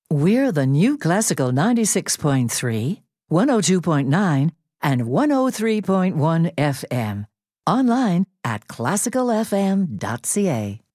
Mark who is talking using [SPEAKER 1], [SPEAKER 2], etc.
[SPEAKER 1] We're the new Classical 96.3, 102.9, and 103.1 FM. Online at classicalfm.ca.